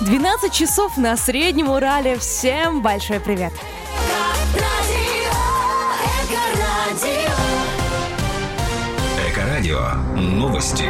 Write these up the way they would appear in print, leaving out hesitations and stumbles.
12 часов на Среднем Урале. Всем большой привет. Эко-радио. Новости.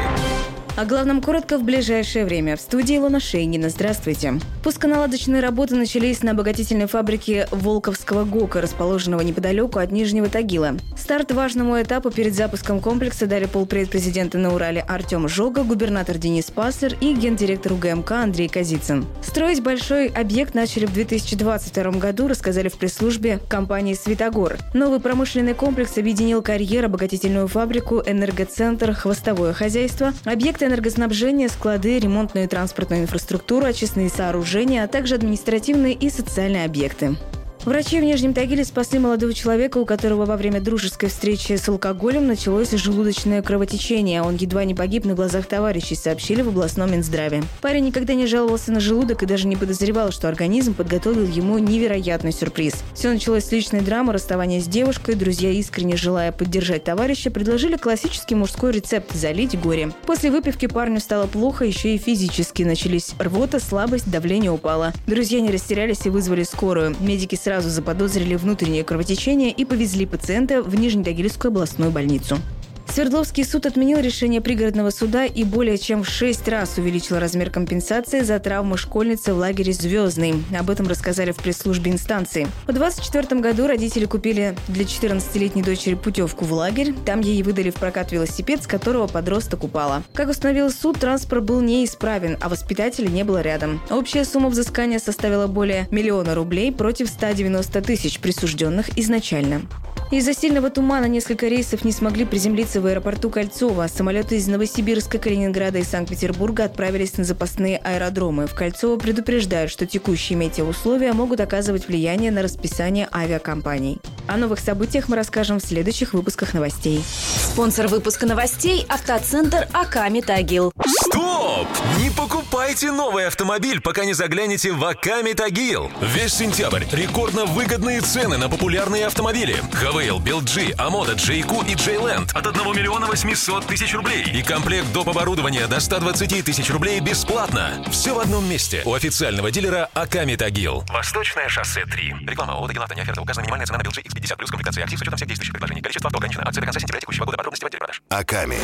О главном коротко в ближайшее время. В студии Илона Шейнина. Здравствуйте. Пусконаладочные работы начались на обогатительной фабрике Волковского ГОКа, расположенного неподалеку от Нижнего Тагила. Старт важному этапу перед запуском комплекса дали полпред президента на Урале Артем Жога, губернатор Денис Паслер и гендиректор УГМК Андрей Козицын. Строить большой объект начали в 2022 году, рассказали в пресс-службе компании «Светогор». Новый промышленный комплекс объединил карьер, обогатительную фабрику, энергоцентр, хвостовое хозяйство, объекты энергоснабжения, склады, ремонтную и транспортную инфраструктуру, очистные сооружения, а также административные и социальные объекты. Врачи в Нижнем Тагиле спасли молодого человека, у которого во время дружеской встречи с алкоголем началось желудочное кровотечение. Он едва не погиб на глазах товарищей, сообщили в областном Минздраве. Парень никогда не жаловался на желудок и даже не подозревал, что организм подготовил ему невероятный сюрприз. Все началось с личной драмы, расставания с девушкой. Друзья, искренне желая поддержать товарища, предложили классический мужской рецепт – залить горе. После выпивки парню стало плохо, еще и физически. Начались рвота, слабость, давление упало. Друзья не растерялись и вызвали скорую. Медики сразу заподозрили внутреннее кровотечение и повезли пациента в Нижнетагильскую областную больницу. Свердловский суд отменил решение пригородного суда и более чем в 6 раз увеличил размер компенсации за травмы школьницы в лагере «Звездный». Об этом рассказали в пресс-службе инстанции. В 2024 году родители купили для 14-летней дочери путевку в лагерь. Там ей выдали в прокат велосипед, с которого подросток упала. Как установил суд, транспорт был неисправен, а воспитателя не было рядом. Общая сумма взыскания составила более 1 000 000 рублей против 190 000 присужденных изначально. Из-за сильного тумана несколько рейсов не смогли приземлиться в аэропорту Кольцово. Самолеты из Новосибирска, Калининграда и Санкт-Петербурга отправились на запасные аэродромы. В Кольцово предупреждают, что текущие метеоусловия могут оказывать влияние на расписание авиакомпаний. О новых событиях мы расскажем в следующих выпусках новостей. Спонсор выпуска новостей – автоцентр АК «Метагил». Стоп! Не покупайте новый автомобиль, пока не заглянете в АК «Метагил». Весь сентябрь рекордно выгодные цены на популярные автомобили. Хавейл, BLG, Амода, Джейку и Джейленд от 1 800 000 рублей. И комплект доп. Оборудования до 120 000 рублей бесплатно. Все в одном месте у официального дилера АК «Метагил». Восточное шоссе 3. Реклама ООО «Тагил Авто». Не оферта. Указана минимальная цена на BLG X50 плюс комплектация актив с учетом всех действующих предложений. Количество авто ограничено. Акция до конца сентября текущего года. Подробности в отделе продаж. Аками.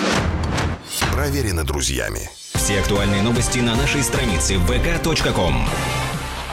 Проверено друзьями. Все актуальные новости на нашей странице vk.com.